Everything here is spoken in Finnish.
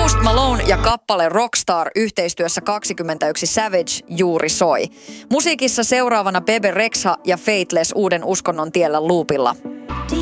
Post Malone ja kappale Rockstar yhteistyössä 21 Savage juuri soi. Musiikissa seuraavana Bebe Rexha ja Faithless uuden uskonnon tiellä loopilla.